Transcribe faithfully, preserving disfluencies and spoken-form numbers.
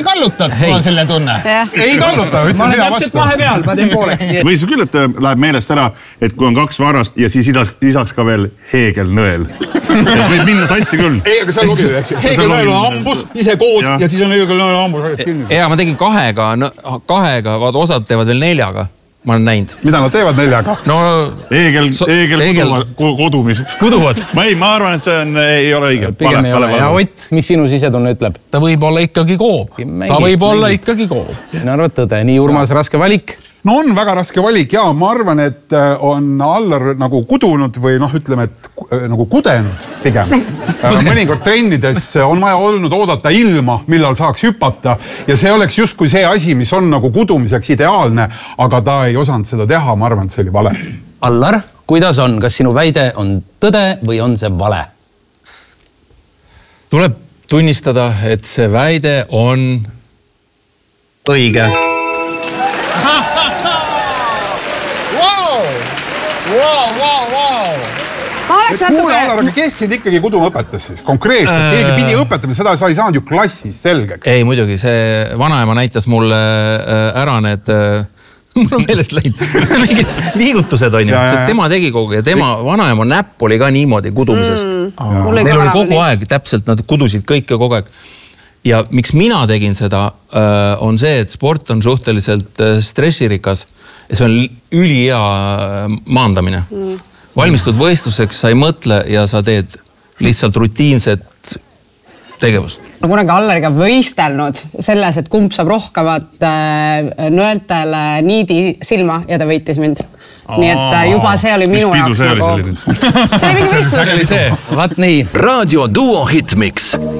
kallutad, mul on selline tunne. Ei kalluta, ütle ma olen mina täpselt vastu. vahepeal, ma teen pooleks. Või see küll, et läheb meelest ära, et kui on kaks varast ja siis lisaks ka veel Heegel-Nõel. Võib minna sassi küll. Ei, aga see on logiline, eks. Heegel-Nõel on hambus, ise kood ja, ja siis on Heegel-Nõel hambus. Ja ma tegin kahega, kahega, vaata osad teevad veel neljaga. Ma olen näinud. Mida nad teevad neljaga? No, Heegel, so, Heegel, Heegel kodumist. Kuduvad. Ma ei, ma arvan, et see on, ei ole õige. Pigem ei ole. Ja Ott, mis sinu sisetunne ütleb? Ta võib olla ikkagi koob. Ta võib olla ikkagi koob. Mina arvan, tõde. Nii Urmas, raske valik. No on väga raske valik ja ma arvan, et on Allar nagu kudunud või noh, ütleme, et nagu kudenud pigem. Mõnikord trennides on vaja olnud oodata ilma, millal saaks hüpata ja see oleks justkui see asi, mis on nagu kudumiseks ideaalne, aga ta ei osanud seda teha, ma arvan, et see oli vale. Allar, kuidas on? Kas sinu väide on tõde või on see vale? Tuleb tunnistada, et see väide on õige. Wow, wow, wow. Kuule, Allar, aga kes sind ikkagi kuduma õpetas siis? Konkreetselt, keegi pidi õpetama, seda sa ei saanud ju klassis selgeks. Ei, muidugi, see vanaema näitas mulle ära need, mul on meelest läinud, mingid liigutused on ju, sest tema tegi kogu ja tema vanaema näpp oli ka niimoodi kudumisest. Mm, Neil oli kogu aeg, täpselt nad kudusid kõike kogu aeg. Ja miks mina tegin seda, on see, et sport on suhteliselt stressirikas ja see on ülihea maandamine. Mm. Valmistud võistluseks, sa ei mõtle ja sa teed lihtsalt rutiinset tegevust. Ma kunagi Allariga võistelnud selles, et kumb saab rohkemat nõeltele niidi silma ja ta võitis mind. Nii et juba see oli minu jaoks nagu... See oli mingi võistlus. See oli see. Vaat nii. Radio Duo Hitmix.